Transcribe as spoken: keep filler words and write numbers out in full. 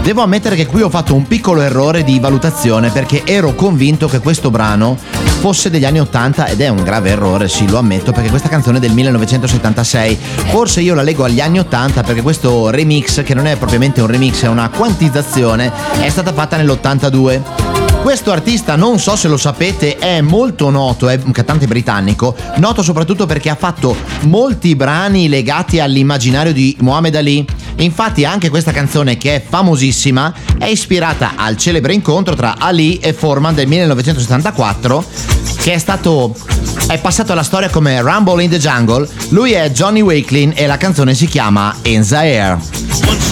Devo ammettere che qui ho fatto un piccolo errore di valutazione, perché ero convinto che questo brano fosse degli anni ottanta, ed è un grave errore, sì, lo ammetto, perché questa canzone è del millenovecentosettantasei. Forse io la leggo agli anni ottanta perché questo remix, che non è propriamente un remix, è una quantizzazione, è stata fatta nell'ottantadue. Questo artista, non so se lo sapete, è molto noto, è un cantante britannico, noto soprattutto perché ha fatto molti brani legati all'immaginario di Muhammad Ali. Infatti anche questa canzone, che è famosissima, è ispirata al celebre incontro tra Ali e Foreman del millenovecentosettantaquattro, che è stato è passato alla storia come Rumble in the Jungle. Lui è Johnny Wakelin e la canzone si chiama In the Air.